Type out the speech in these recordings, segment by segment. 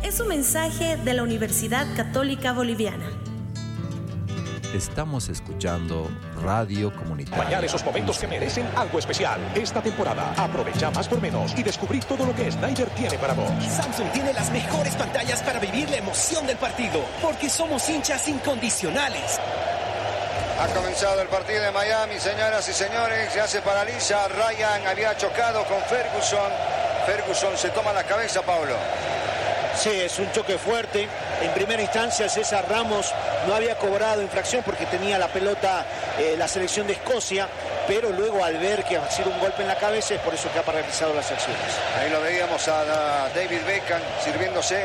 es un mensaje de la Universidad Católica Boliviana. Estamos escuchando Radio Comunitaria. Mañana esos momentos que merecen algo especial. Esta temporada, aprovecha más por menos y descubrí todo lo que Snyder tiene para vos. Samsung tiene las mejores pantallas para vivir la emoción del partido, porque somos hinchas incondicionales. Ha comenzado el partido de Miami, señoras y señores. Ya se paraliza. Ryan había chocado con Ferguson. Ferguson se toma la cabeza, Pablo. Sí, es un choque fuerte. En primera instancia César Ramos no había cobrado infracción porque tenía la pelota la selección de Escocia, pero luego al ver que ha sido un golpe en la cabeza es por eso que ha paralizado las acciones. Ahí lo veíamos a David Beckham sirviéndose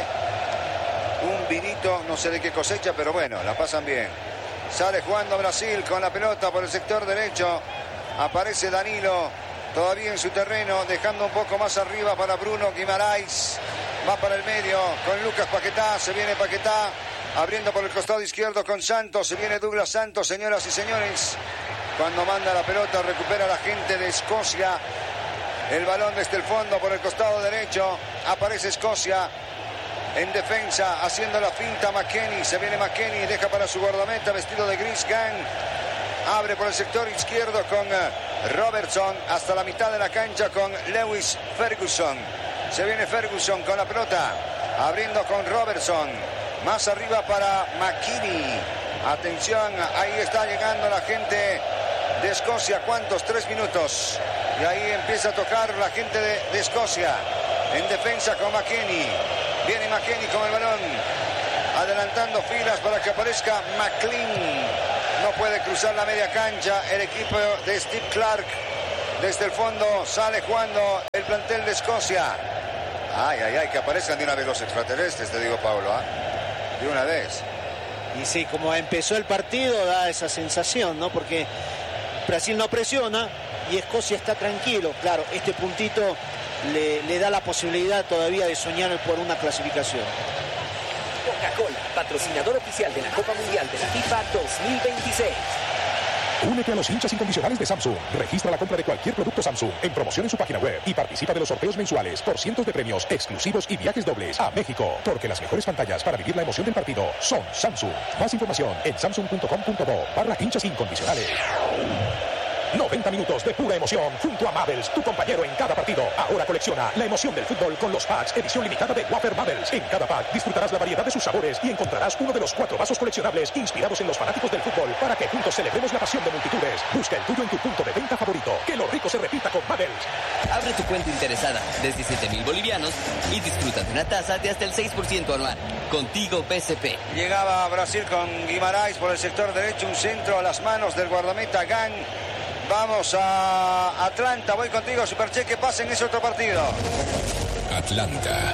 un vinito, no sé de qué cosecha, pero bueno, la pasan bien. Sale jugando Brasil con la pelota por el sector derecho. Aparece Danilo todavía en su terreno, dejando un poco más arriba para Bruno Guimaraes. Va para el medio con Lucas Paquetá, se viene Paquetá, abriendo por el costado izquierdo con Santos, se viene Douglas Santos, señoras y señores. Cuando manda la pelota recupera la gente de Escocia. El balón desde el fondo por el costado derecho, aparece Escocia en defensa, haciendo la finta McKennie, se viene McKennie, deja para su guardameta vestido de gris Gang. Abre por el sector izquierdo con Robertson, hasta la mitad de la cancha con Lewis Ferguson. Se viene Ferguson con la pelota, abriendo con Robertson. Más arriba para McKennie. Atención, ahí está llegando la gente de Escocia. ¿Cuántos? 3 minutos. Y ahí empieza a tocar la gente de Escocia. En defensa con McKennie. Viene McKennie con el balón. Adelantando filas para que aparezca McLean. No puede cruzar la media cancha el equipo de Steve Clark. Desde el fondo sale jugando el plantel de Escocia. Ay, ay, ay, que aparezcan de una vez los extraterrestres, te digo, Pablo, ¿eh? De una vez. Y sí, como empezó el partido da esa sensación, ¿no? Porque Brasil no presiona y Escocia está tranquilo. Claro, este puntito le da la posibilidad todavía de soñar por una clasificación. Coca-Cola, patrocinador oficial de la Copa Mundial de la FIFA 2026. Únete a los hinchas incondicionales de Samsung. Registra la compra de cualquier producto Samsung en promoción en su página web y participa de los sorteos mensuales por cientos de premios exclusivos y viajes dobles a México. Porque las mejores pantallas para vivir la emoción del partido son Samsung. Más información en samsung.com.bo/hinchas incondicionales. 90 minutos de pura emoción junto a Mabels, tu compañero en cada partido. Ahora colecciona la emoción del fútbol con los packs edición limitada de Wafer Mabels. En cada pack disfrutarás la variedad de sus sabores y encontrarás uno de los 4 vasos coleccionables inspirados en los fanáticos del fútbol para que juntos celebremos la pasión de multitudes. Busca el tuyo en tu punto de venta favorito. Que lo rico se repita con Mabels. Abre tu cuenta interesada desde 7,000 bolivianos y disfruta de una tasa de hasta el 6% anual. Contigo BCP. Llegaba Brasil con Guimaraes por el sector derecho, un centro a las manos del guardameta Gang. Vamos a Atlanta, voy contigo, Supercheque, pasen ese otro partido. Atlanta.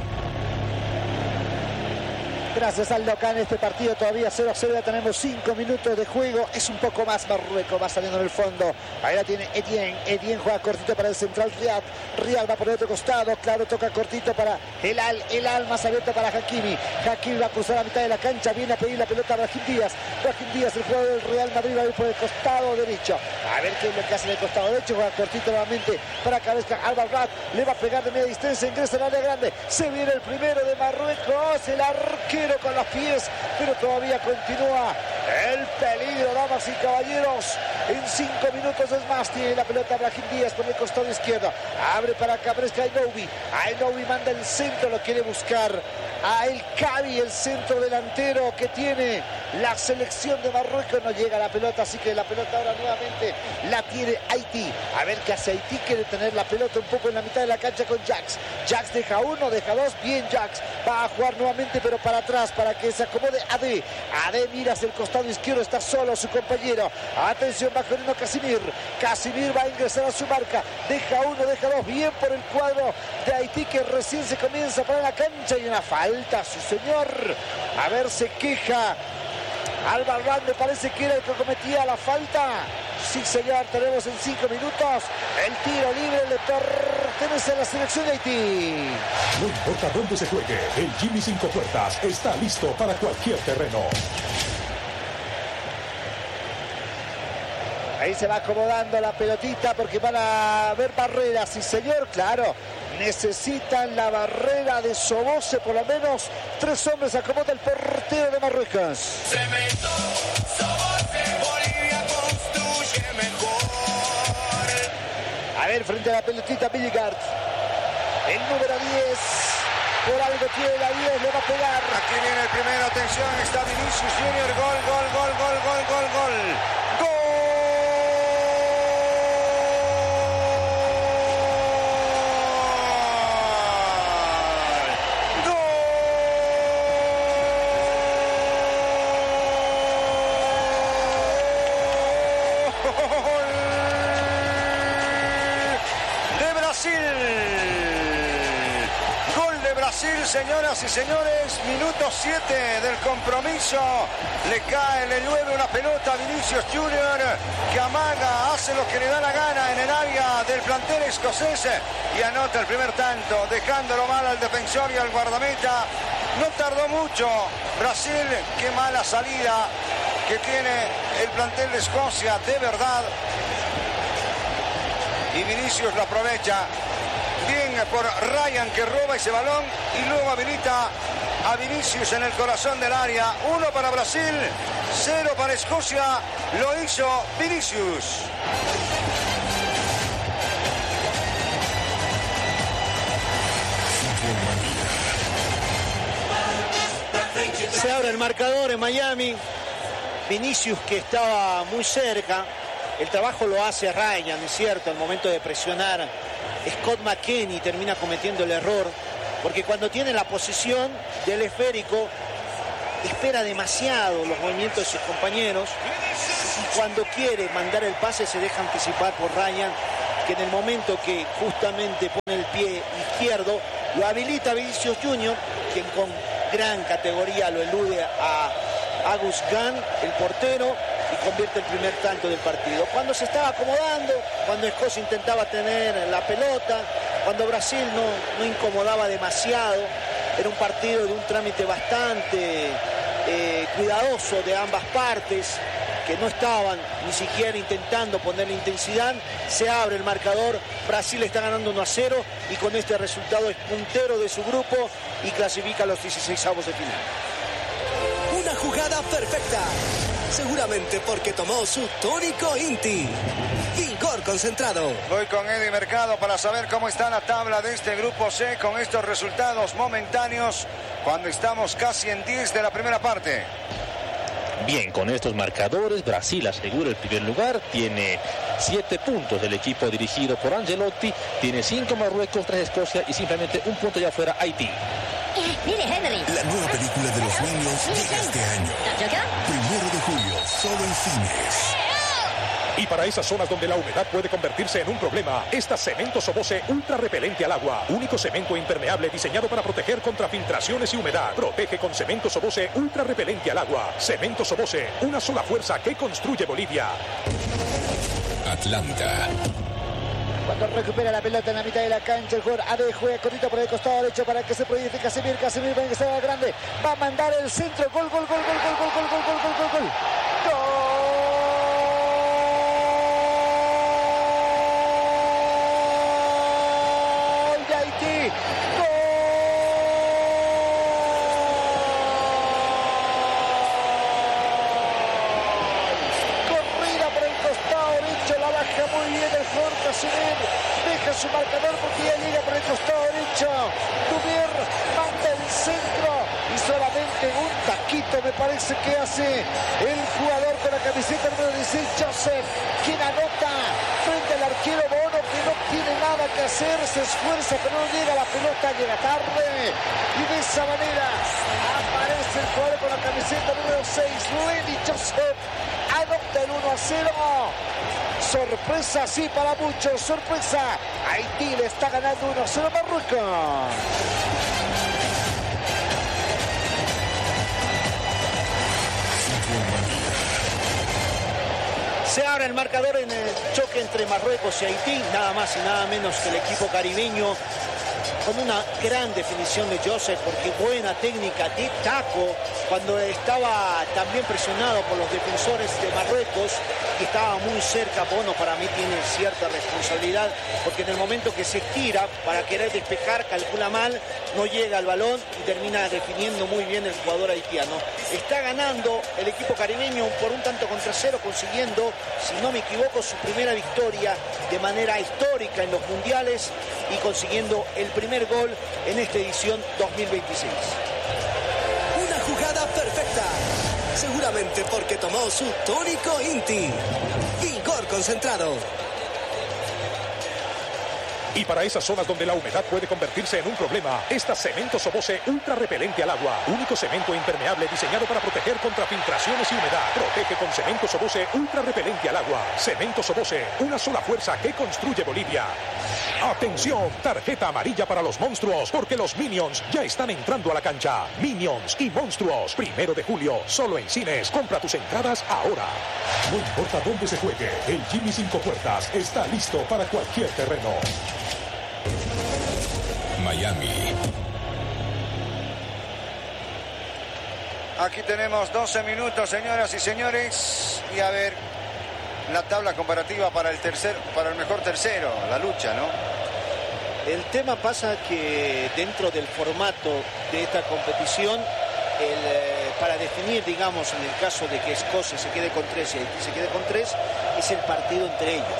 Gracias al local, este partido todavía 0-0, ya tenemos 5 minutos de juego, es un poco más Marruecos, va saliendo en el fondo, ahí la tiene Etienne juega cortito para el central Riyad va por el otro costado, claro, toca cortito para el Al más abierto para Hakimi va a cruzar la mitad de la cancha, viene a pedir la pelota a Brahim Díaz, el jugador del Real Madrid va a ir por el costado derecho, a ver qué es lo que hace en el costado derecho, juega cortito nuevamente para Cabezca, Al-Barrat, le va a pegar de media distancia, ingresa en el área grande, se viene el primero de Marruecos, el arquero con los pies, pero todavía continúa el peligro, damas y caballeros. En 5 minutos es más, tiene la pelota Brahim Díaz por el costado izquierdo, abre para Cabresca Ainoui manda el centro, lo quiere buscar a El Cabi, el centro delantero que tiene la selección de Marruecos, no llega la pelota, así que la pelota ahora nuevamente la tiene Haití, a ver qué hace Haití, quiere tener la pelota un poco en la mitad de la cancha con Jax deja 1, deja 2, bien Jax, va a jugar nuevamente pero para atrás, para que se acomode Ade mira hacia el costado izquierdo, está solo su compañero, atención Bajonino Casimir va a ingresar a su marca, deja 1, deja 2, bien por el cuadro de Haití que recién se comienza para la cancha y una falta, su señor, a ver, se queja Al-Barrat, me parece que era el que cometía la falta. Sí, señor, tenemos en 5 minutos el tiro libre, le pertenece a la selección de Haití. No importa dónde se juegue, el Jimmy 5 puertas está listo para cualquier terreno. Ahí se va acomodando la pelotita porque van a ver barreras, sí señor, claro. Necesitan la barrera de Sobose, por lo menos 3 hombres acomoda el portero de Marruecos. Cemento, Sobose, Bolivia construye mejor. A ver, frente a la pelotita Billigard. El número 10. Por algo tiene la 10, le va a pegar. Aquí viene el primero, atención, está Vinicius Junior, gol, gol, gol, gol, gol, gol, gol. Señoras y señores, minuto 7 del compromiso. Le cae, le llueve una pelota a Vinicius Junior, que amaga, hace lo que le da la gana en el área del plantel escocés y anota el primer tanto, dejándolo mal al defensor y al guardameta. No tardó mucho Brasil, qué mala salida que tiene el plantel de Escocia, de verdad. Y Vinicius lo aprovecha. Bien por Ryan, que roba ese balón y luego habilita a Vinicius en el corazón del área. 1 para Brasil, 0 para Escocia. Lo hizo Vinicius. Se abre el marcador en Miami. Vinicius, que estaba muy cerca. El trabajo lo hace Ryan, es cierto, al momento de presionar. Scott McKennie termina cometiendo el error, porque cuando tiene la posesión del esférico, espera demasiado los movimientos de sus compañeros, y cuando quiere mandar el pase se deja anticipar por Ryan, que en el momento que justamente pone el pie izquierdo, lo habilita Vinicius Junior, quien con gran categoría lo elude a Agus Gunn, el portero, y convierte el primer tanto del partido. Cuando se estaba acomodando, cuando Escocia intentaba tener la pelota, cuando Brasil no incomodaba demasiado, era un partido de un trámite bastante cuidadoso de ambas partes, que no estaban ni siquiera intentando ponerle intensidad. Se abre el marcador, Brasil está ganando 1-0 y con este resultado es puntero de su grupo y clasifica a los 16avos de final. Una jugada perfecta. Seguramente porque tomó su tónico Inti. Vigor concentrado. Voy con Eddie Mercado para saber cómo está la tabla de este grupo C con estos resultados momentáneos cuando estamos casi en 10 de la primera parte. Bien, con estos marcadores, Brasil asegura el primer lugar, tiene 7 puntos del equipo dirigido por Ancelotti, tiene 5 Marruecos, 3 Escocia y simplemente un punto ya fuera Haití. Mire, Henry. La nueva película de los niños llega este año. 1 de julio, solo en cines. Y para esas zonas donde la humedad puede convertirse en un problema, está Cemento Sobose ultra repelente al agua. Único cemento impermeable diseñado para proteger contra filtraciones y humedad. Protege con Cemento Sobose ultra repelente al agua. Cemento Sobose, una sola fuerza que construye Bolivia. Atlanta. Cuando recupera la pelota en la mitad de la cancha, el jugador Ade juega cortito por el costado derecho para que se proyecte Casemiro. Casemiro va a ser grande, va a mandar el centro. Gol, gol, gol, gol, gol, gol, gol, gol, gol, gol, gol, gol. Deja su marcador porque ya llega por el costado derecho. Dubier manda el centro y solamente un taquito me parece que hace el jugador con la camiseta número 16, Joseph, quien anota frente al arquero Bono, que no tiene nada que hacer, se esfuerza pero no llega, la pelota llega tarde y de esa manera aparece el jugador con la camiseta número 6, Lenny Joseph, anota el 1-0. Sorpresa, sí, para muchos, sorpresa. Haití le está ganando 1-0 a Marruecos. Se abre el marcador en el choque entre Marruecos y Haití, nada más y nada menos que el equipo caribeño con una gran definición de Joseph, porque buena técnica, de taco, cuando estaba también presionado por los defensores de Marruecos y estaba muy cerca. Bueno, para mí tiene cierta responsabilidad, porque en el momento que se estira para querer despejar, calcula mal, no llega al balón y termina definiendo muy bien el jugador haitiano. Está ganando el equipo caribeño por un tanto contra cero, consiguiendo, si no me equivoco, su primera victoria de manera histórica en los mundiales y consiguiendo el primer gol en esta edición 2026. Una jugada perfecta. Seguramente porque tomó su tónico Inti. Vigor concentrado. Y para esas zonas donde la humedad puede convertirse en un problema, está Cemento Sobose ultra repelente al agua. Único cemento impermeable diseñado para proteger contra filtraciones y humedad. Protege con Cemento Sobose ultra repelente al agua. Cemento Sobose, una sola fuerza que construye Bolivia. Atención, tarjeta amarilla para los monstruos, porque los Minions ya están entrando a la cancha. Minions y monstruos, 1 de julio, solo en cines. Compra tus entradas ahora. No importa dónde se juegue, el Jimmy 5 Puertas está listo para cualquier terreno. Miami. Aquí tenemos 12 minutos, señoras y señores. Y a ver, la tabla comparativa para el mejor tercero, la lucha, ¿no? El tema pasa que dentro del formato de esta competición, para definir, digamos, en el caso de que Escocia se quede con 3 y Haití se quede con 3, es el partido entre ellos.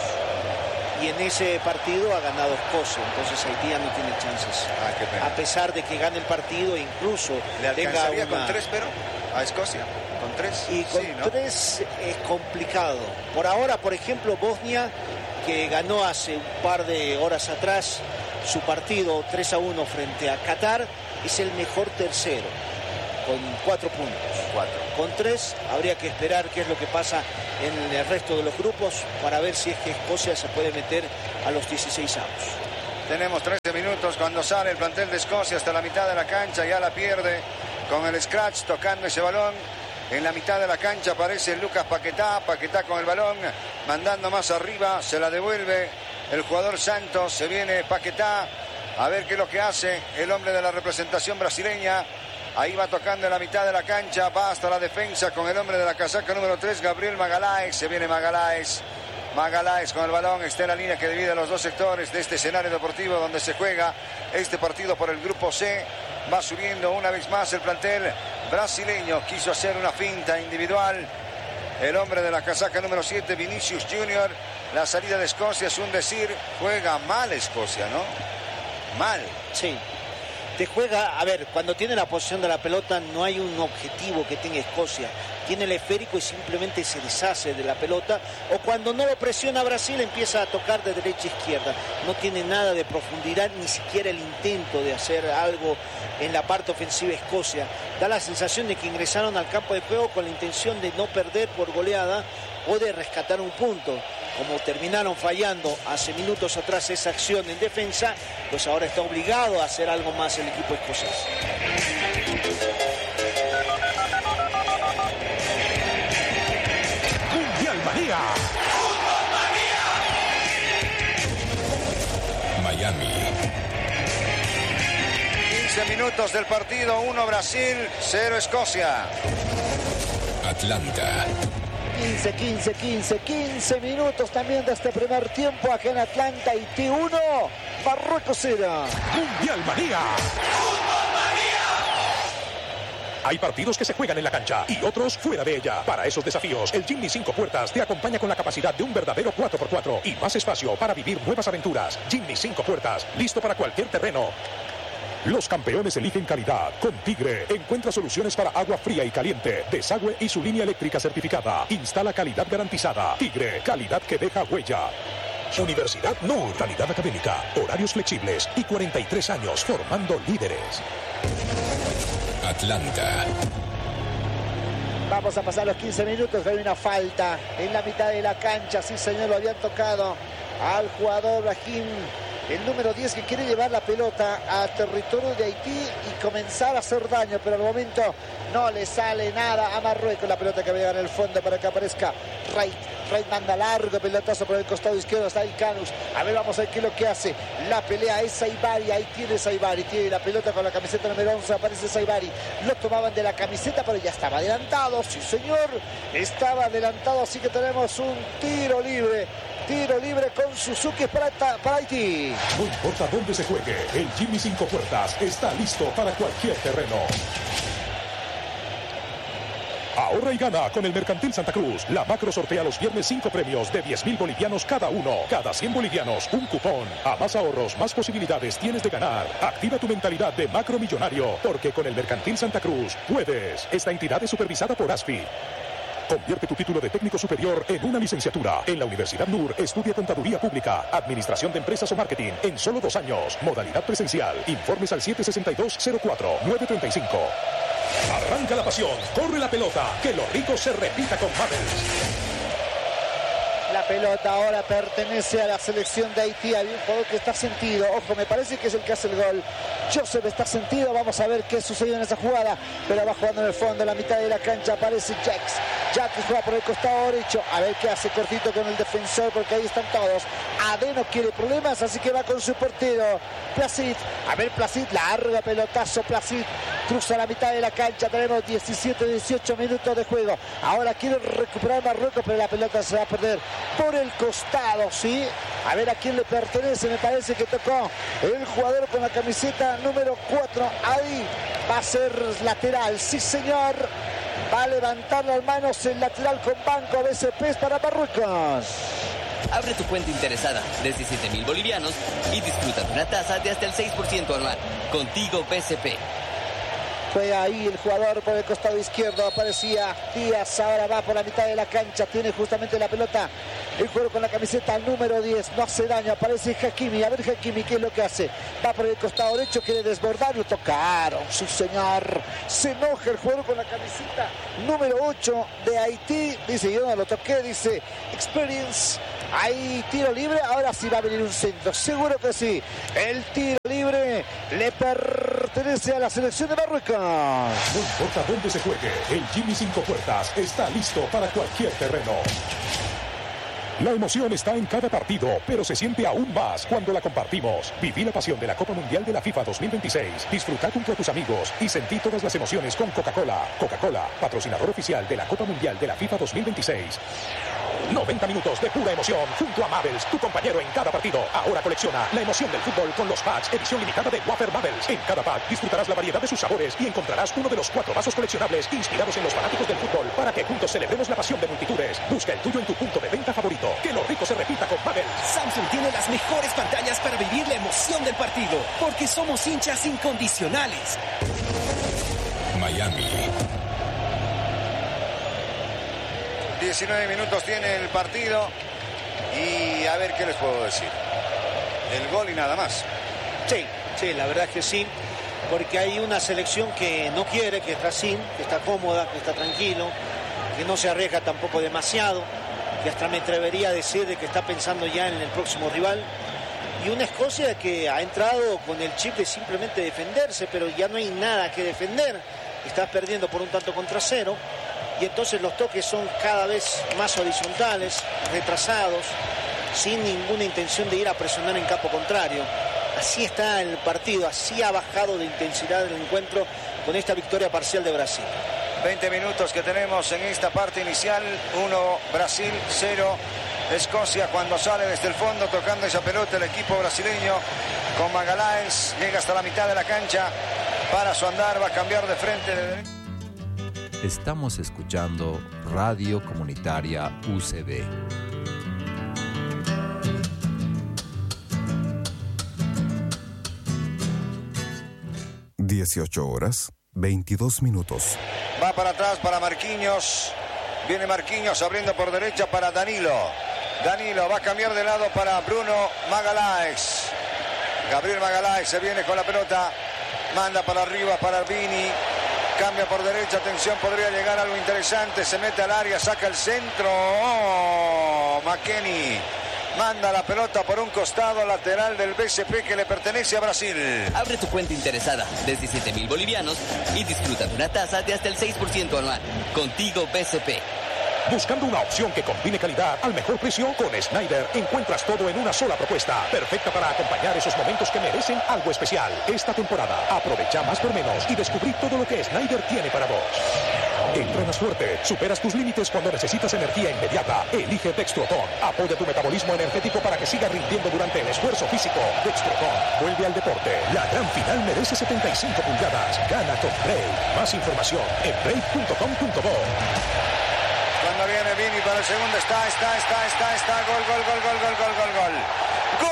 Y en ese partido ha ganado Escocia, entonces Haití ya no tiene chances. Qué pena. A pesar de que gane el partido, incluso ¿le alcanzaría con 3, pero a Escocia? ¿Con 3? Y con 3 es complicado. Por ahora, por ejemplo, Bosnia, que ganó hace un par de horas atrás su partido 3-1 frente a Qatar, es el mejor tercero, con 4 puntos. 4. Con 3 habría que esperar qué es lo que pasa en el resto de los grupos para ver si es que Escocia se puede meter a los 16 avos. Tenemos 13 minutos cuando sale el plantel de Escocia hasta la mitad de la cancha, ya la pierde con el scratch tocando ese balón. En la mitad de la cancha aparece Lucas Paquetá con el balón, mandando más arriba, se la devuelve el jugador Santos, se viene Paquetá, a ver qué es lo que hace el hombre de la representación brasileña. Ahí va tocando en la mitad de la cancha, va hasta la defensa con el hombre de la casaca número 3, Gabriel Magaláes. Se viene Magaláes con el balón, está en la línea que divide los dos sectores de este escenario deportivo donde se juega este partido por el grupo C. Va subiendo una vez más el plantel brasileño, quiso hacer una finta individual el hombre de la casaca número 7, Vinicius Junior. La salida de Escocia es un decir, juega mal Escocia, ¿no? Mal. Sí. Te juega, a ver, cuando tiene la posición de la pelota no hay un objetivo que tenga Escocia. Tiene el esférico y simplemente se deshace de la pelota. O cuando no lo presiona Brasil empieza a tocar de derecha a izquierda. No tiene nada de profundidad, ni siquiera el intento de hacer algo en la parte ofensiva Escocia. Da la sensación de que ingresaron al campo de juego con la intención de no perder por goleada o de rescatar un punto. Como terminaron fallando hace minutos atrás esa acción en defensa, pues ahora está obligado a hacer algo más el equipo escocés. Mundial Manía. Miami. 15 minutos del partido, 1 Brasil, 0 Escocia. Atlanta. 15 minutos también de este primer tiempo aquí en Atlanta. Haití 1, Marruecos 0. Mundial Manía. Hay partidos que se juegan en la cancha y otros fuera de ella. Para esos desafíos, el Jimny 5 Puertas te acompaña con la capacidad de un verdadero 4x4 y más espacio para vivir nuevas aventuras. Jimny 5 Puertas, listo para cualquier terreno. Los campeones eligen calidad. Con Tigre, encuentra soluciones para agua fría y caliente, desagüe y su línea eléctrica certificada. Instala calidad garantizada. Tigre, calidad que deja huella. Universidad NUR, calidad académica, horarios flexibles y 43 años formando líderes. Atlanta. Vamos a pasar los 15 minutos. Hay una falta en la mitad de la cancha. Sí, señor, lo habían tocado al jugador Brahim, el número 10, que quiere llevar la pelota a territorio de Haití y comenzar a hacer daño, pero al momento no le sale nada a Marruecos. La pelota que va a llegar en el fondo para que aparezca Cartwright manda largo pelotazo por el costado izquierdo. Está el Canus. A ver, vamos a ver qué es lo que hace. La pelea es Saibari. Ahí tiene Saibari. Tiene la pelota con la camiseta número 11. Aparece Saibari. Lo tomaban de la camiseta, pero ya estaba adelantado. Sí, señor. Estaba adelantado. Así que tenemos un tiro libre. Tiro libre con Suzuki para Haití. No importa dónde se juegue, el Jimmy 5 puertas está listo para cualquier terreno. Ahorra y gana con el Mercantil Santa Cruz. La Macro sortea los viernes 5 premios de 10,000 bolivianos cada uno. Cada 100 bolivianos, un cupón. A más ahorros, más posibilidades tienes de ganar. Activa tu mentalidad de macro millonario, porque con el Mercantil Santa Cruz puedes. Esta entidad es supervisada por ASFI. Convierte tu título de técnico superior en una licenciatura. En la Universidad NUR estudia Contaduría Pública, Administración de Empresas o Marketing en solo 2 años. Modalidad presencial. Informes al 762-04-935. Arranca la pasión, corre la pelota, que lo rico se repita con Mabels. La pelota ahora pertenece a la selección de Haití. Hay un jugador que está sentido. Ojo, me parece que es el que hace el gol. Joseph está sentido. Vamos a ver qué sucedió en esa jugada. Pero va jugando en el fondo, en la mitad de la cancha. Aparece Jax. Jax juega por el costado derecho. A ver qué hace cortito con el defensor, porque ahí están todos. Ade no quiere problemas, así que va con su portero. Placid. A ver, Placid. Larga pelotazo. Placid cruza la mitad de la cancha. Tenemos 17-18 minutos de juego. Ahora quiere recuperar Marruecos, pero la pelota se va a perder por el costado, ¿sí? A ver a quién le pertenece. Me parece que tocó el jugador con la camiseta número 4. Ahí va a ser lateral, sí señor. Va a levantar las manos el lateral con banco BCP para Marruecos. Abre tu cuenta interesada de 17,000 bolivianos y disfruta de una tasa de hasta el 6% anual. Contigo BCP. Juega ahí el jugador por el costado izquierdo. Aparecía Díaz. Ahora va por la mitad de la cancha. Tiene justamente la pelota. El jugador con la camiseta número 10. No hace daño. Aparece Hakimi. A ver Hakimi qué es lo que hace. Va por el costado derecho. Quiere desbordar. Lo tocaron. Sí, señor. Se enoja el jugador con la camiseta número 8 de Haití. Dice, yo no lo toqué. Dice, Experience. Ahí tiro libre. Ahora sí va a venir un centro. Seguro que sí. El tiro libre le pertenece a la selección de Marruecos. No importa dónde se juegue, el Jimmy 5 puertas está listo para cualquier terreno. La emoción está en cada partido, pero se siente aún más cuando la compartimos. Viví la pasión de la Copa Mundial de la FIFA 2026. Disfruta junto a tus amigos y sentí todas las emociones con Coca-Cola. Coca-Cola, patrocinador oficial de la Copa Mundial de la FIFA 2026. 90 minutos de pura emoción junto a Mabels, tu compañero en cada partido. Ahora colecciona la emoción del fútbol con los packs edición limitada de Wafer Mabels. En cada pack disfrutarás la variedad de sus sabores y encontrarás uno de los 4 vasos coleccionables inspirados en los fanáticos del fútbol para que juntos celebremos la pasión de multitudes. Busca el tuyo en tu punto de venta favorito. Que lo rico se repita con Mabels. Samsung tiene las mejores pantallas para vivir la emoción del partido, porque somos hinchas incondicionales. Miami. 19 minutos tiene el partido y a ver qué les puedo decir. El gol y nada más. Sí, la verdad es que sí, porque hay una selección que no quiere, que está así, que está cómoda, que está tranquilo, que no se arriesga tampoco demasiado, que hasta me atrevería a decir de que está pensando ya en el próximo rival. Y una Escocia que ha entrado con el chip de simplemente defenderse, pero ya no hay nada que defender. Está perdiendo por un tanto contra 0. Y entonces los toques son cada vez más horizontales, retrasados, sin ninguna intención de ir a presionar en campo contrario. Así está el partido, así ha bajado de intensidad el encuentro con esta victoria parcial de Brasil. 20 minutos que tenemos en esta parte inicial. 1 Brasil, 0 Escocia. Cuando sale desde el fondo tocando esa pelota el equipo brasileño con Magalhães. Llega hasta la mitad de la cancha. Para su andar, va a cambiar de frente de derecha. Estamos escuchando Radio Comunitaria UCB. (18 horas 22 minutos). Va para atrás para Marquinhos. Viene Marquinhos abriendo por derecha para Danilo. Danilo va a cambiar de lado para Bruno Magalhães. Gabriel Magalhães se viene con la pelota. Manda para arriba para Vini. Cambia por derecha, atención, podría llegar algo interesante. Se mete al área, saca el centro. McKennie manda la pelota por un costado lateral del BCP que le pertenece a Brasil. Abre tu cuenta interesada de 17,000 bolivianos y disfruta de una tasa de hasta el 6% anual. Contigo BCP. Buscando una opción que combine calidad al mejor precio, con Schneider encuentras todo en una sola propuesta, perfecta para acompañar esos momentos que merecen algo especial. Esta temporada, aprovecha más por menos y descubrí todo lo que Schneider tiene para vos. Entrenas fuerte, superas tus límites cuando necesitas energía inmediata. Elige Dextroton. Apoya tu metabolismo energético para que siga rindiendo durante el esfuerzo físico. Dextroton vuelve al deporte. La gran final merece 75 pulgadas. Gana con Brake. Más información en brake.com.bo. Cuando viene Vini para el segundo, está. Gol.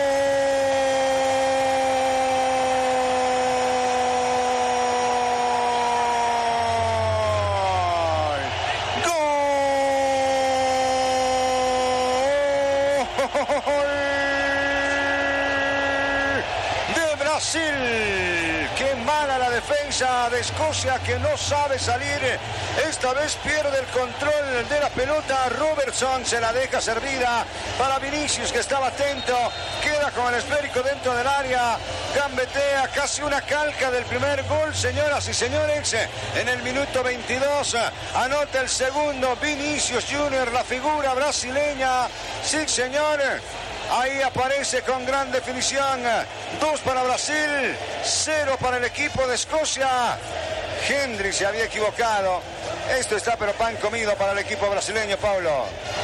Brasil, qué mala la defensa de Escocia, que no sabe salir. Esta vez pierde el control de la pelota. Robertson se la deja servida para Vinicius, que estaba atento. Queda con el esférico dentro del área. Gambetea, casi una calca del primer gol, señoras y señores. En el minuto 22 anota el segundo Vinicius Junior, la figura brasileña. Sí, señor. Ahí aparece con gran definición. 2 para Brasil, 0 para el equipo de Escocia. Hendrick se había equivocado. Esto está pero pan comido para el equipo brasileño, Paulo.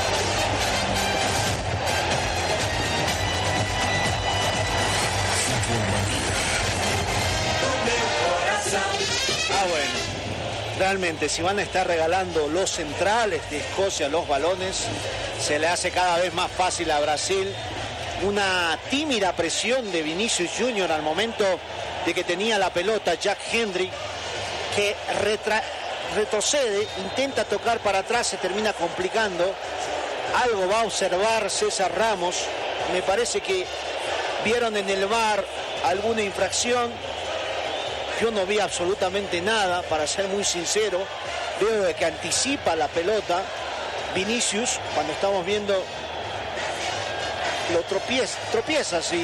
Bueno, realmente si van a estar regalando los centrales de Escocia los balones, se le hace cada vez más fácil a Brasil. Una tímida presión de Vinicius Junior al momento de que tenía la pelota. Jack Hendrick, que retrocede, intenta tocar para atrás, se termina complicando. Algo va a observar César Ramos. Me parece que vieron en el VAR alguna infracción. Yo no vi absolutamente nada, para ser muy sincero. Veo de que anticipa la pelota Vinicius, cuando estamos viendo lo tropieza así,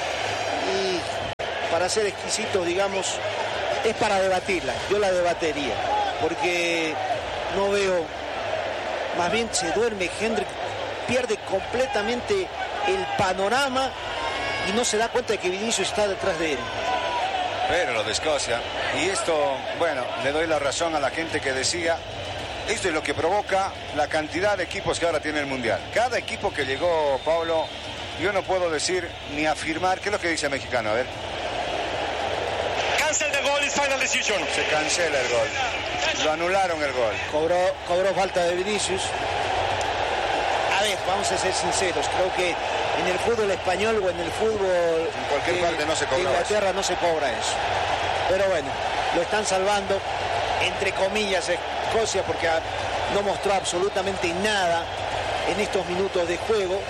y para ser exquisitos, digamos, es para debatirla. Yo la debatiría, porque no veo, más bien se duerme Hendrick, pierde completamente el panorama y no se da cuenta de que Vinicius está detrás de él. Pero lo de Escocia, y esto, bueno, le doy la razón a la gente que decía, esto es lo que provoca la cantidad de equipos que ahora tiene el Mundial. Cada equipo que llegó, Pablo, yo no puedo decir ni afirmar. ¿Qué es lo que dice el mexicano? A ver. Cancel the goal, is final decision. Se cancela el gol. Lo anularon el gol. Cobró falta de Vinicius. A ver, vamos a ser sinceros. Creo que en el fútbol español o en el fútbol en cualquier parte no se cobra de Inglaterra eso. No se cobra eso. Pero bueno, lo están salvando, entre comillas, Escocia, porque no mostró absolutamente nada en estos minutos de juego.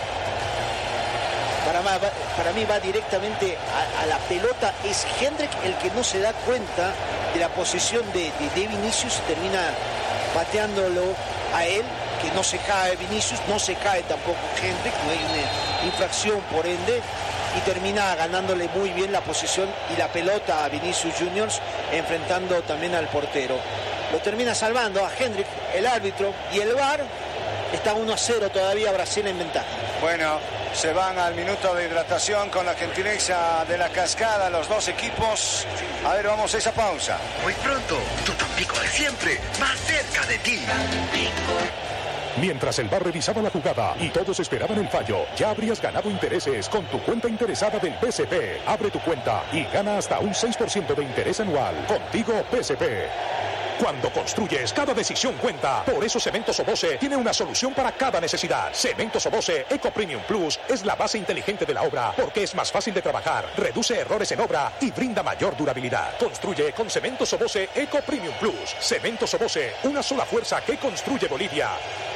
Para mí va directamente a la pelota. Es Hendrick el que no se da cuenta de la posición de Vinicius y termina pateándolo a él, que no se cae Vinicius, no se cae tampoco Hendrick, no hay una infracción por ende, y termina ganándole muy bien la posición y la pelota a Vinicius Juniors, enfrentando también al portero. Lo termina salvando a Hendrick, el árbitro, y el VAR. Está 1-0 todavía, Brasil en ventaja. Bueno, se van al minuto de hidratación con la gentileza de la cascada los dos equipos. A ver, vamos a esa pausa. Muy pronto, tu Tampico de siempre, más cerca de ti. Mientras el VAR revisaba la jugada y todos esperaban el fallo, ya habrías ganado intereses con tu cuenta interesada del BCP. Abre tu cuenta y gana hasta un 6% de interés anual. Contigo, BCP. Cuando construyes, cada decisión cuenta. Por eso Cemento Sobose tiene una solución para cada necesidad. Cemento Sobose Eco Premium Plus es la base inteligente de la obra, porque es más fácil de trabajar, reduce errores en obra y brinda mayor durabilidad. Construye con Cemento Sobose Eco Premium Plus. Cemento Sobose, una sola fuerza que construye Bolivia.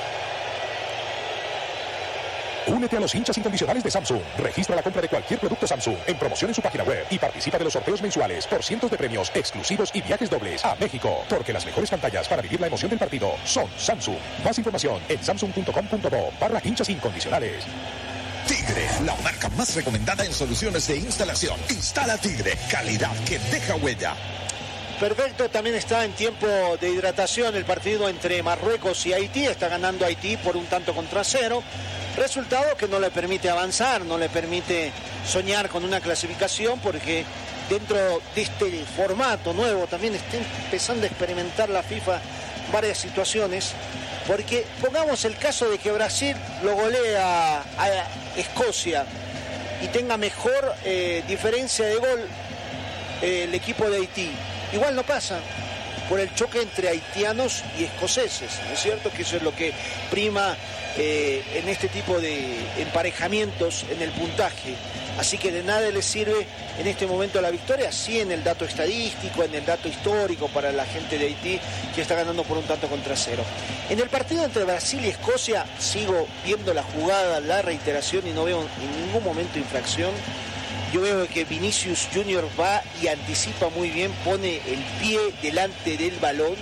Únete a los hinchas incondicionales de Samsung. Registra la compra de cualquier producto Samsung en promoción en su página web y participa de los sorteos mensuales por cientos de premios exclusivos y viajes dobles a México. Porque las mejores pantallas para vivir la emoción del partido son Samsung. Más información en samsung.com.bo/hinchas incondicionales. Tigre, la marca más recomendada en soluciones de instalación. Instala Tigre, calidad que deja huella. Perfecto, también está en tiempo de hidratación el partido entre Marruecos y Haití. Está ganando Haití por 1-0. Resultado que no le permite avanzar, no le permite soñar con una clasificación, porque dentro de este formato nuevo también está empezando a experimentar la FIFA varias situaciones. Porque pongamos el caso de que Brasil lo golea a Escocia y tenga mejor diferencia de gol el equipo de Haití. Igual no pasa por el choque entre haitianos y escoceses, ¿no es cierto? Que eso es lo que prima en este tipo de emparejamientos en el puntaje. Así que de nada les sirve en este momento la victoria, sí en el dato estadístico, en el dato histórico para la gente de Haití, que está ganando por 1-0. En el partido entre Brasil y Escocia sigo viendo la jugada, la reiteración, y no veo en ningún momento infracción. Yo veo que Vinicius Junior va y anticipa muy bien, pone el pie delante del balón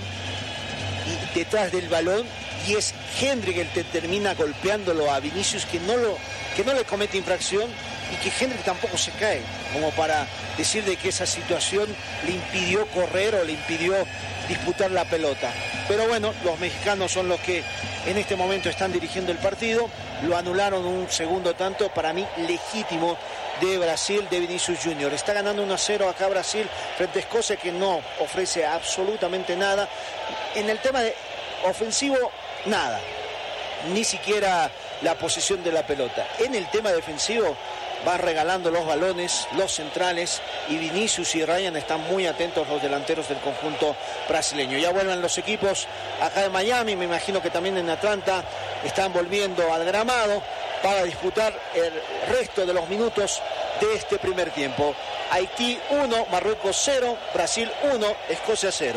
y detrás del balón, y es Hendrik el que termina golpeándolo a Vinicius, que no le comete infracción, y que Hendrik tampoco se cae, como para decir de que esa situación le impidió correr o le impidió disputar la pelota. Pero bueno, los mexicanos son los que en este momento están dirigiendo el partido. Lo anularon un segundo tanto, para mí legítimo, de Brasil, de Vinicius Junior. Está ganando 1-0 acá Brasil frente a Escocia, que no ofrece absolutamente nada. En el tema de ofensivo, nada. Ni siquiera la posesión de la pelota. En el tema defensivo, va regalando los balones, los centrales, y Vinicius y Ryan están muy atentos, los delanteros del conjunto brasileño. Ya vuelven los equipos acá en Miami, me imagino que también en Atlanta están volviendo al gramado para disputar el resto de los minutos de este primer tiempo. Haití 1, Marruecos 0, Brasil 1, Escocia 0.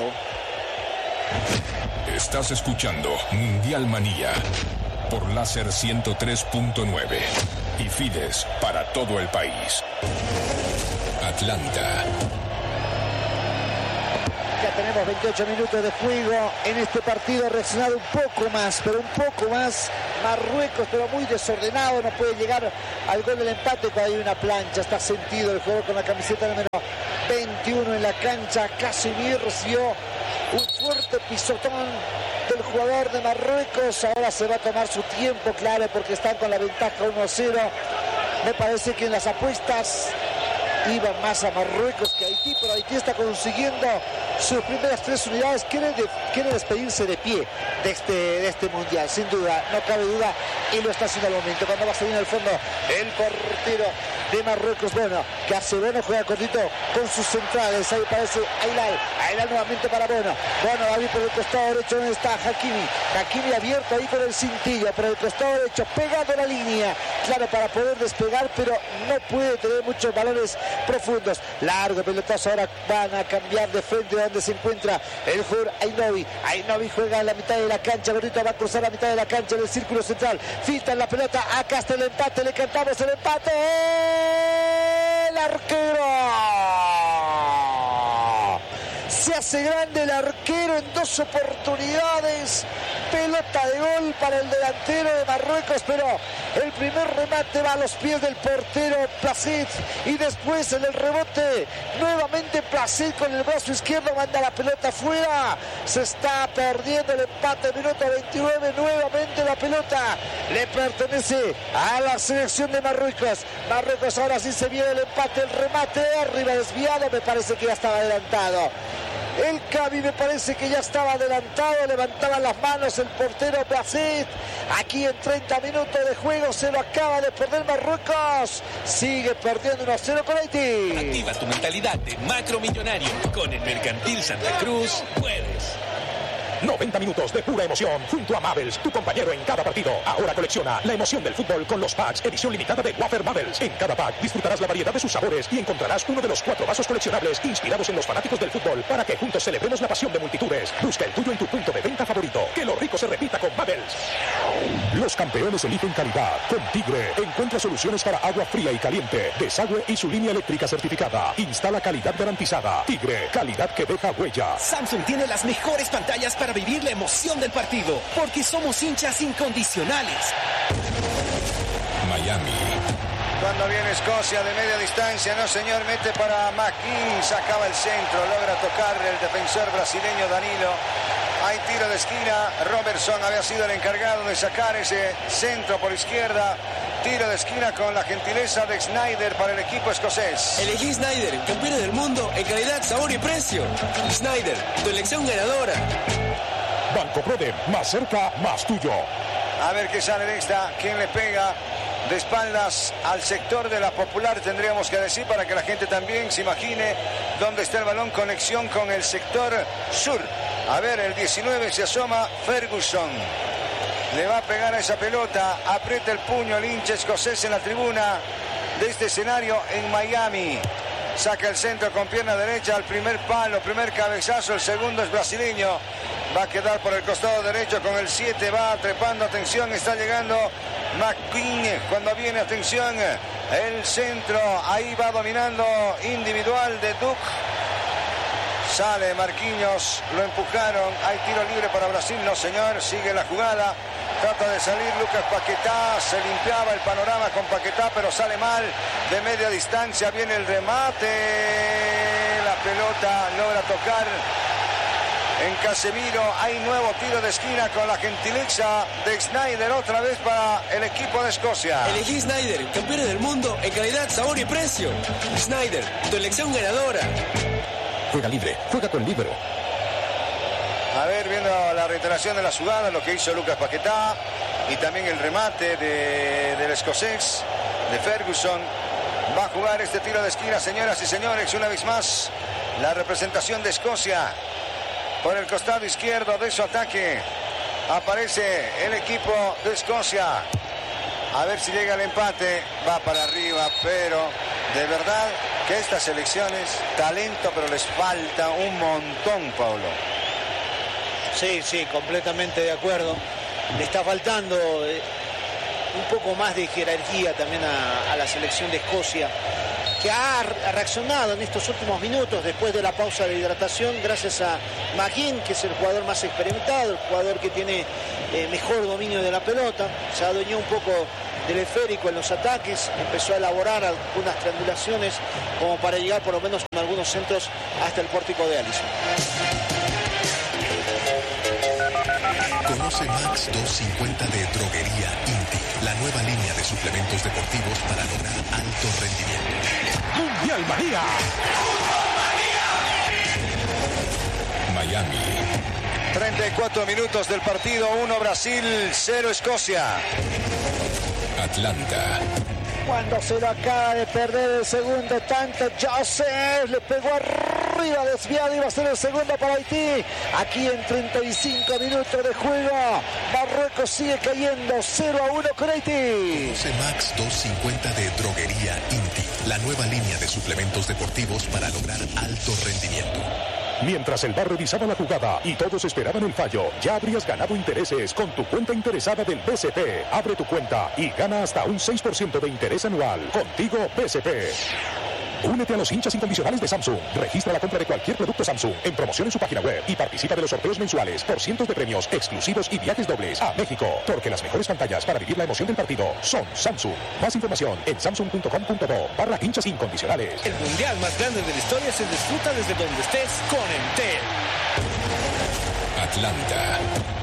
Estás escuchando Mundial Manía por Láser 103.9 y Fides para todo el país. Atlanta. Ya tenemos 28 minutos de juego en este partido, reaccionado un poco más, pero un poco más Marruecos, pero muy desordenado, no puede llegar al gol del empate cuando hay una plancha. Está sentido el jugador con la camiseta número 21 en la cancha. Casimir recibió un fuerte pisotón del jugador de Marruecos. Ahora se va a tomar su tiempo, claro, porque están con la ventaja 1-0. Me parece que en las apuestas iban más a Marruecos que a Haití, pero Haití está consiguiendo sus primeras 3 unidades. Quiere despedirse de pie de este mundial, sin duda, no cabe duda, y lo está haciendo al momento. Cuando va a salir en el fondo el portero de Marruecos, bueno, que hace Bono, juega cortito con sus centrales. Ahí parece Ailal nuevamente para Bono. Bono va a ir por el costado derecho, donde está Hakimi abierto ahí con el cintillo, por el costado derecho, pegado a la línea, claro, para poder despegar, pero no puede tener muchos balones profundos. Largo pelotazo, ahora van a cambiar de frente donde se encuentra el jugador Ainovi juega en la mitad de la cancha, Gordito va a cruzar la mitad de la cancha en el círculo central, filtra la pelota, acá está el empate, le cantamos el empate. El arquero se hace grande, el arquero en 2 oportunidades. Pelota de gol para el delantero de Marruecos, pero el primer remate va a los pies del portero Placid, y después en el rebote nuevamente Placid con el brazo izquierdo manda la pelota fuera. Se está perdiendo el empate, minuto 29. Nuevamente la pelota le pertenece a la selección de Marruecos. Marruecos ahora sí se viene el empate, el remate arriba desviado, me parece que ya estaba adelantado. El Cavi me parece que ya estaba adelantado, levantaba las manos el portero Placid. Aquí en 30 minutos de juego se lo acaba de perder Marruecos. Sigue perdiendo 1-0 con Haití. Activa tu mentalidad de macromillonario. Con el Mercantil Santa Cruz puedes. 90 minutos de pura emoción junto a Mabels, tu compañero en cada partido. Ahora colecciona la emoción del fútbol con los packs edición limitada de Wafer Mabels. En cada pack disfrutarás la variedad de sus sabores y encontrarás uno de los 4 vasos coleccionables inspirados en los fanáticos del fútbol, para que juntos celebremos la pasión de multitudes. Busca el tuyo en tu punto de venta favorito. Que lo rico se repita con Mabels. Los campeones eligen calidad. Con Tigre encuentra soluciones para agua fría y caliente, desagüe y su línea eléctrica certificada. Instala calidad garantizada. Tigre, calidad que deja huella. Samsung tiene las mejores pantallas para vivir la emoción del partido, porque somos hinchas incondicionales. Miami. cuando viene Escocia de media distancia. No, señor, mete para McKean, sacaba el centro, logra tocar el defensor brasileño Danilo. Hay tiro de esquina. Robertson había sido el encargado de sacar ese centro por izquierda. Tiro de esquina con la gentileza de Snyder para el equipo escocés. Elegí Snyder, campeón del mundo en calidad, sabor y precio. Snyder, tu elección ganadora. Banco Prodem, más cerca, más tuyo. A ver qué sale de esta. ¿Quién le pega? De espaldas al sector de la Popular, tendríamos que decir, para que la gente también se imagine dónde está el balón. Conexión con el sector sur. A ver, el 19 se asoma Ferguson. Le va a pegar a esa pelota. Aprieta el puño el hincha escocés en la tribuna de este escenario en Miami. Saca el centro con pierna derecha al primer palo, primer cabezazo. El segundo es brasileño. Va a quedar por el costado derecho con el 7. Va trepando, atención, está llegando McKean. Cuando viene, atención, el centro. Ahí va dominando individual de Duke. Sale Marquinhos, lo empujaron. Hay tiro libre para Brasil. No, señor, sigue la jugada. Trata de salir Lucas Paquetá. Se limpiaba el panorama con Paquetá, pero sale mal. De media distancia viene el remate. La pelota logra tocar en Casemiro. Hay nuevo tiro de esquina con la gentileza de Snyder. Otra vez para el equipo de Escocia. Elegí Snyder, campeón del mundo en calidad, sabor y precio. Snyder, tu elección ganadora. Juega libre, juega con Libero. A ver, viendo la reiteración de la jugada, lo que hizo Lucas Paquetá y también el remate del escocés, de Ferguson. Va a jugar este tiro de esquina, señoras y señores, una vez más. La representación de Escocia por el costado izquierdo de su ataque. Aparece el equipo de Escocia. A ver si llega el empate. Va para arriba, pero de verdad que estas selecciones, talento, pero les falta un montón, Pablo. Sí, completamente de acuerdo. Le está faltando un poco más de jerarquía también a la selección de Escocia, que ha reaccionado en estos últimos minutos después de la pausa de hidratación gracias a McKean, que es el jugador más experimentado, el jugador que tiene mejor dominio de la pelota. Se adueñó un poco del esférico en los ataques, empezó a elaborar algunas triangulaciones como para llegar por lo menos con algunos centros hasta el pórtico de Alisson. Conoce Max 250 de Droguería Inti, la nueva línea de suplementos deportivos para lograr alto rendimiento. Mundial Manía. Miami. 34 minutos del partido, 1 Brasil, 0 Escocia. Atlanta. Cuando se lo acaba de perder el segundo tanto, Joseph le pegó arriba, desviado, iba a ser el segundo para Haití. Aquí en 35 minutos de juego, Marruecos sigue cayendo 0-1 con Haití. Conoce Max 250 de Droguería Inti, la nueva línea de suplementos deportivos para lograr alto rendimiento. Mientras el VAR revisaba la jugada y todos esperaban el fallo, ya habrías ganado intereses con tu cuenta interesada del BCP. Abre tu cuenta y gana hasta un 6% de interés anual. Contigo, BCP. Únete a los hinchas incondicionales de Samsung. Registra la compra de cualquier producto Samsung en promoción en su página web y participa de los sorteos mensuales por cientos de premios exclusivos y viajes dobles a México. Porque las mejores pantallas para vivir la emoción del partido son Samsung. Más información en samsung.com.do/hinchas incondicionales. El mundial más grande de la historia se disfruta desde donde estés con Entel. Atlanta.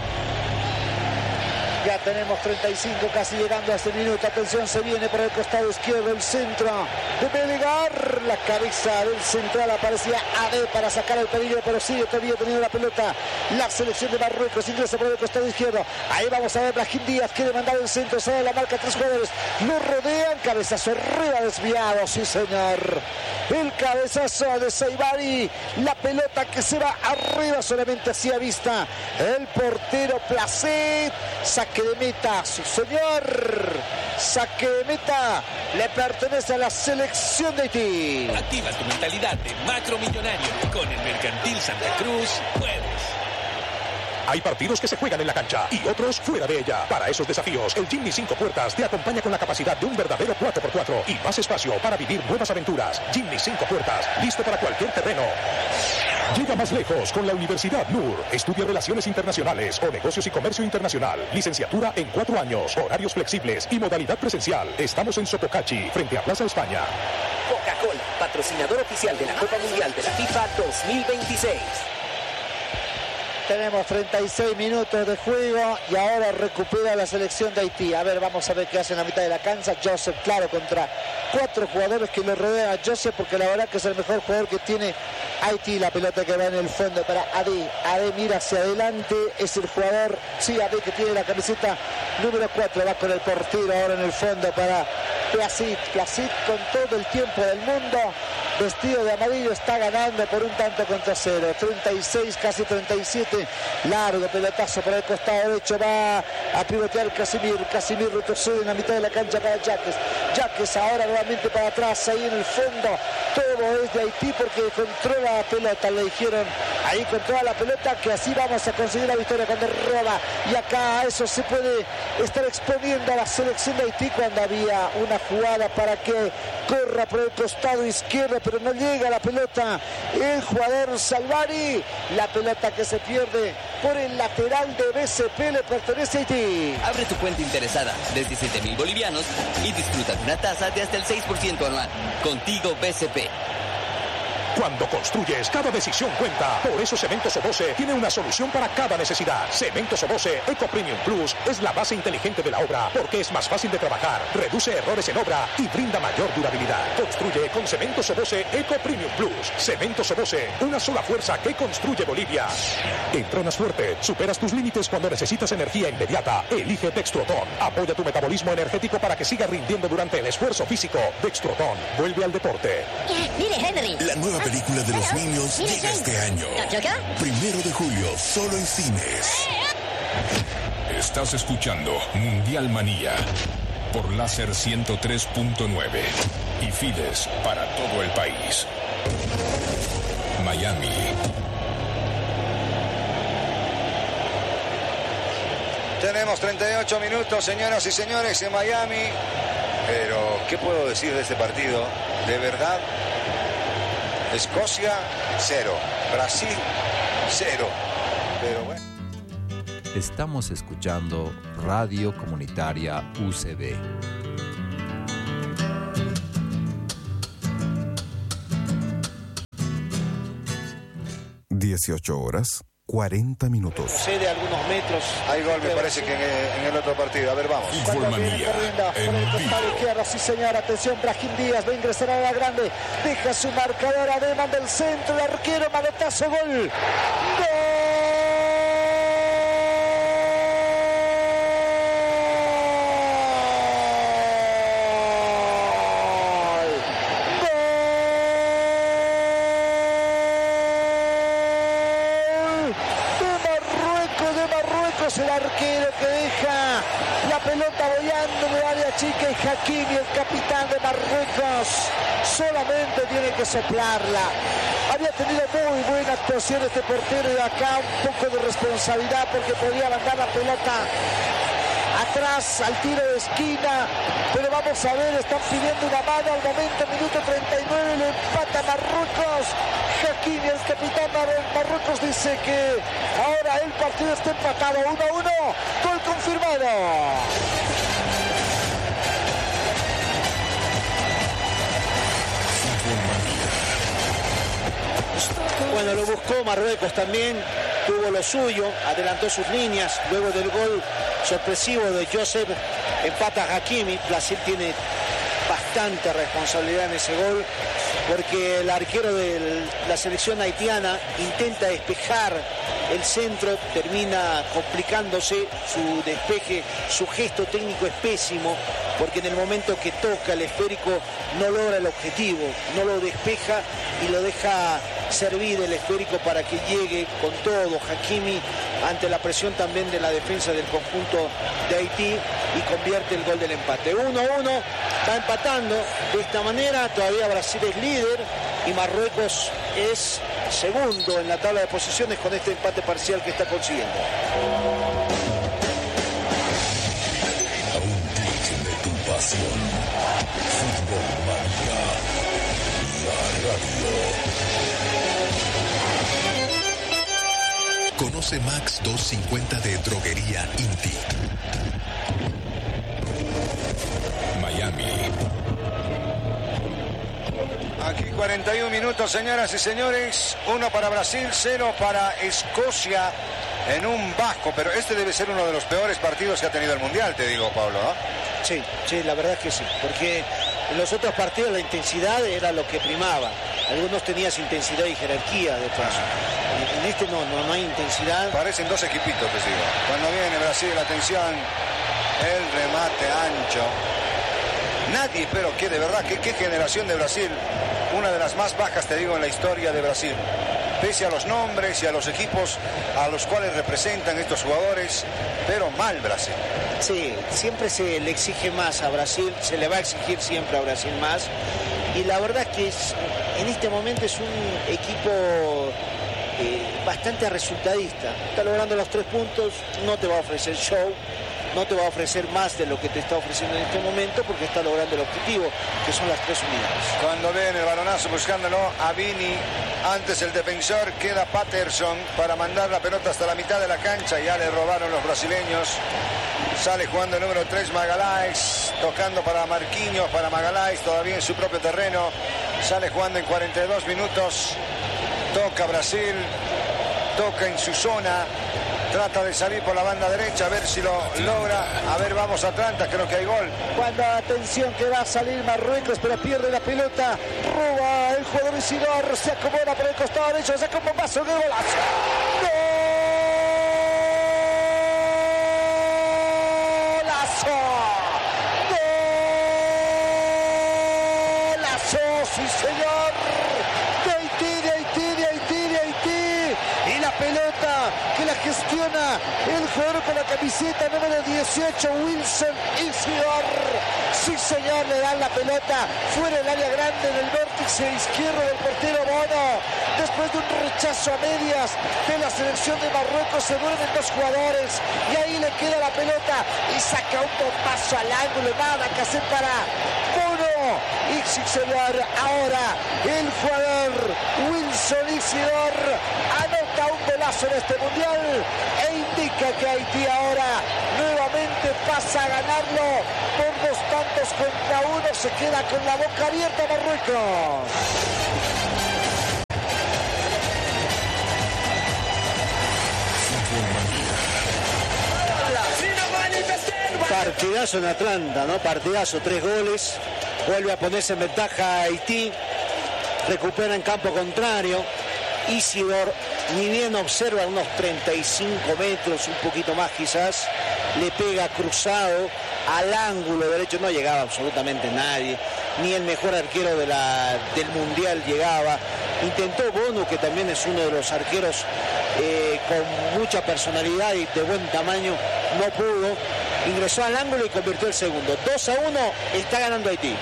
Ya tenemos 35 casi llegando a este minuto. Atención, se viene por el costado izquierdo el centro de Bellegar. La cabeza del central aparecía AD para sacar el peligro, pero sigue todavía teniendo la pelota. La selección de Marruecos ingresa por el costado izquierdo. Ahí vamos a ver Brahim Díaz, quiere mandar el centro, sale la marca, 3 jugadores lo rodean, cabezazo arriba desviado, sí señor. El cabezazo de Saibari, la pelota que se va arriba, solamente hacía vista el portero Placet. Saque de meta, sí señor. Saque de meta le pertenece a la selección de Haití. Activa tu mentalidad de macromillonario. Con el Mercantil Santa Cruz puedes. Hay partidos que se juegan en la cancha y otros fuera de ella. Para esos desafíos, el Jimny 5 puertas te acompaña con la capacidad de un verdadero 4x4 y más espacio para vivir nuevas aventuras. Jimny 5 puertas, listo para cualquier terreno. Llega más lejos con la Universidad NUR. Estudia Relaciones Internacionales o Negocios y Comercio Internacional. Licenciatura en 4 años, horarios flexibles y modalidad presencial. Estamos en Sopocachi, frente a Plaza España. Coca-Cola, patrocinador oficial de la Copa Mundial de la FIFA 2026. Tenemos 36 minutos de juego y ahora recupera la selección de Haití. A ver, vamos a ver qué hace en la mitad de la cancha. Joseph, claro, contra 4 jugadores que lo rodean a Joseph, porque la verdad que es el mejor jugador que tiene Haití. La pelota que va en el fondo para Adé. Adé mira hacia adelante, es el jugador, sí, Adé, que tiene la camiseta número 4. Va con el portero ahora en el fondo para Placid. Placid con todo el tiempo del mundo, vestido de amarillo, está ganando por 1-0. 36, casi 37. Largo pelotazo por el costado derecho, va a pivotear Casimir. Casimir retrocede en la mitad de la cancha para Jaques. Jaques ahora nuevamente para atrás, ahí en el fondo. Todo es de Haití porque controla la pelota, le dijeron. Ahí controla la pelota, que así vamos a conseguir la victoria cuando roba. Y acá eso se puede estar exponiendo a la selección de Haití cuando había una jugada para que corra por el costado izquierdo, pero no llega la pelota el jugador Salvari. La pelota que se pierde por el lateral de BCP le pertenece a Haití. Abre tu cuenta interesada de 17,000 bolivianos y disfruta de una tasa de hasta el 6% anual. Contigo BCP. Cuando construyes, cada decisión cuenta. Por eso Cemento Sobose tiene una solución para cada necesidad. Cemento Sobose Eco Premium Plus es la base inteligente de la obra porque es más fácil de trabajar, reduce errores en obra y brinda mayor durabilidad. Construye con Cemento Sobose Eco Premium Plus. Cemento Sobose, una sola fuerza que construye Bolivia. Entronas fuerte, superas tus límites cuando necesitas energía inmediata. Elige Dextrotón. Apoya tu metabolismo energético para que sigas rindiendo durante el esfuerzo físico. Dextrotón, vuelve al deporte. Mire, Henry. La nueva película de los niños llega este año. 1 de julio, solo en cines. Estás escuchando Mundial Manía por Láser 103.9 y Fides para todo el país. Miami. Tenemos 38 minutos, señoras y señores, en Miami. Pero, ¿qué puedo decir de este partido? De verdad, Escocia, 0. Brasil, 0. Pero bueno. Estamos escuchando Radio Comunitaria UCB. (18:40). Cede algunos metros. Hay gol, me parece que en el otro partido. A ver, vamos. Fútbol Manía en vivo. Sí, señor. Atención, Brahim Díaz va a ingresar a la grande. Deja su marcador a Deman del centro. El arquero, manotazo, gol. ¡Gol! El arquero que deja la pelota boyando en el área chica y Hakimi, el capitán de Marruecos, solamente tiene que soplarla. Había tenido muy buena actuación este portero y acá un poco de responsabilidad porque podía mandar la pelota atrás al tiro de esquina, pero vamos a ver, están pidiendo una mano al momento, minuto 39, le empata Marruecos. Hakimi, el capitán de Marruecos, dice que ahora el partido está empatado 1-1, gol confirmado. Bueno, lo buscó Marruecos también, tuvo lo suyo, adelantó sus líneas, luego del gol sorpresivo de Joseph, empata Hakimi. Brasil tiene bastante responsabilidad en ese gol, porque el arquero de la selección haitiana intenta despejar el centro, termina complicándose su despeje, su gesto técnico es pésimo, porque en el momento que toca el esférico no logra el objetivo, no lo despeja y lo deja servir el esférico para que llegue con todo Hakimi ante la presión también de la defensa del conjunto de Haití y convierte el gol del empate. 1-1, va empatando de esta manera, todavía Brasil es líder y Marruecos es segundo en la tabla de posiciones con este empate parcial que está consiguiendo. A un clic de tu pasión. Fútbol Manía, la radio. Conoce Max 250 de Droguería Inti. Miami. Aquí 41 minutos, señoras y señores. 1 para Brasil, 0 para Escocia en un bajo. Pero este debe ser uno de los peores partidos que ha tenido el Mundial, te digo, Pablo, ¿no? Sí, la verdad es que sí. Porque en los otros partidos la intensidad era lo que primaba. Algunos tenían intensidad y jerarquía de paso. En este no hay intensidad. Parecen dos equipitos, te digo. Cuando viene Brasil, atención, el remate ancho. Nadie, pero que de verdad, qué generación de Brasil. Una de las más bajas, te digo, en la historia de Brasil. Pese a los nombres y a los equipos a los cuales representan estos jugadores, pero mal Brasil. Sí, siempre se le exige más a Brasil, se le va a exigir siempre a Brasil más. Y la verdad que en este momento es un equipo bastante resultadista. Está logrando los 3 puntos, no te va a ofrecer show, no te va a ofrecer más de lo que te está ofreciendo en este momento porque está logrando el objetivo, que son las 3 unidades. Cuando viene el balonazo buscándolo a Vini, antes el defensor, queda Patterson para mandar la pelota hasta la mitad de la cancha. Ya le robaron los brasileños. Sale jugando el número 3 Magalhães, tocando para Marquinhos, para Magalhães, todavía en su propio terreno. Sale jugando en 42 minutos. Toca Brasil, toca en su zona. Trata de salir por la banda derecha, a ver si lo logra. A ver, vamos Atlanta, creo que hay gol. Cuando atención que va a salir Marruecos, pero pierde la pelota. Roba el jugador Isidor, se acomoda por el costado derecho, saca un bombazo de golazo. ¡Golazo! ¡Golazo! ¡Sí, señor! De Haití. Y la pelota que la gestiona el jugador con la camiseta número 18, Wilson Isidor. Sí, señor, le dan la pelota fuera del área grande en el vértice izquierdo del portero Bono. Después de un rechazo a medias de la selección de Marruecos, se duermen 2 jugadores y ahí le queda la pelota y saca un bombazo al ángulo. Nada que hacer para Bono. Y sí, señor, ahora el jugador Wilson Isidor anota un golazo en este mundial e indica que Haití ahora nuevamente pasa a ganarlo por 2 tantos contra 1. Se queda con la boca abierta Marruecos. Partidazo en Atlanta, ¿no? Partidazo, 3 goles. Vuelve a ponerse en ventaja Haití. Recupera en campo contrario. Isidor, ni bien observa, unos 35 metros, un poquito más quizás. Le pega cruzado al ángulo derecho. No llegaba absolutamente nadie. Ni el mejor arquero del Mundial llegaba. Intentó Bono, que también es uno de los arqueros con mucha personalidad y de buen tamaño. No pudo. Ingresó al ángulo y convirtió el segundo. 2-1, está ganando Haití.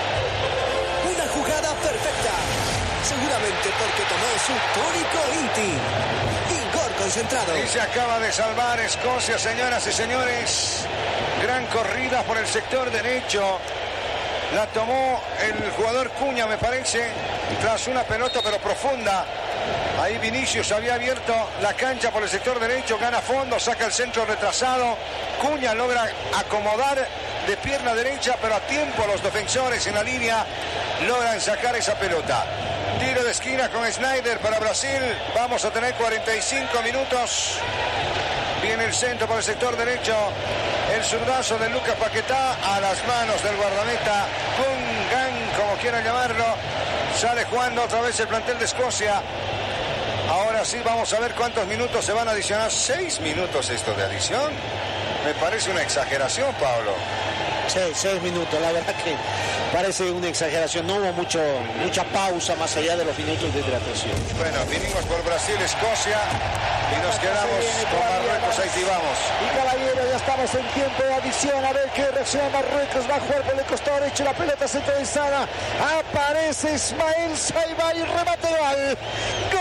Una jugada perfecta. Seguramente porque tomó su tónico Inti. Vigor concentrado. Y se acaba de salvar Escocia, señoras y señores. Gran corrida por el sector derecho. La tomó el jugador Cunha, me parece, tras una pelota pero profunda. Ahí Vinicius había abierto la cancha por el sector derecho, gana fondo, saca el centro retrasado. Cunha logra acomodar de pierna derecha, pero a tiempo los defensores en la línea logran sacar esa pelota. Tiro de esquina con Sneijder para Brasil. Vamos a tener 45 minutos. Viene el centro por el sector derecho. El zurdazo de Lucas Paquetá a las manos del guardameta Gungan, como quieran llamarlo. Sale jugando otra vez el plantel de Escocia. Ahora sí vamos a ver cuántos minutos se van a adicionar. 6 minutos esto de adición. Me parece una exageración, Pablo. Sí, 6 minutos, la verdad que parece una exageración. No hubo mucha pausa más allá de los minutos de hidratación. Bueno, vinimos por Brasil, Escocia y nos quedamos con Marruecos. Haití, vamos. Y caballero, ya estamos en tiempo de adición. A ver qué reacciona Marruecos. Va a jugar por el costado derecho, la pelota centralizada. Aparece Ismael Saiba y remate gol.